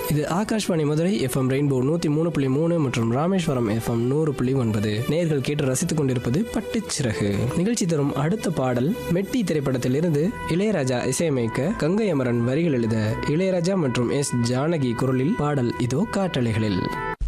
இது Akashvani Madurai FM rainbow 103.3 மற்றும் Rameswaram FM 100.9. நேர்கள் கேட்டு ரசித்துக் கொண்டிருப்பது பட்டுச்சிறகு நிகழ்ச்சி. தரும் அடுத்த பாடல் மெட்டி திரைப்படத்தில் இருந்து இளையராஜா இசையமைக்க கங்கை அமரன் வரிகள் எழுத இளையராஜா மற்றும் எஸ் ஜானகி குரலில் பாடல் இதோ காற்றலைகளில்.